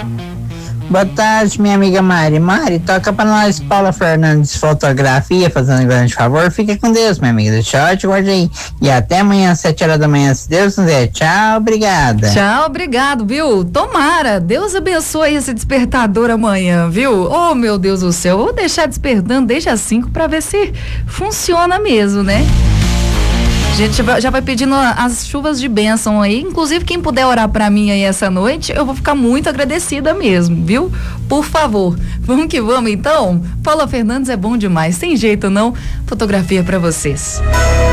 Boa tarde, minha amiga Mari. Mari, toca pra nós Paula Fernandes Fotografia, fazendo um grande favor. Fica com Deus, minha amiga. Tchau, te guarde aí. E até amanhã, às 7 horas da manhã, se Deus quiser. Tchau, obrigada. Tchau, obrigado, viu? Tomara. Deus abençoe esse despertador amanhã, viu? Oh, meu Deus do céu. Vou deixar despertando desde as 5 pra ver se funciona mesmo, né? A gente já vai pedindo as chuvas de bênção aí. Inclusive, quem puder orar pra mim aí essa noite, eu vou ficar muito agradecida mesmo, viu? Por favor. Vamos que vamos, então? Paula Fernandes é bom demais. Tem jeito, não? Fotografia pra vocês.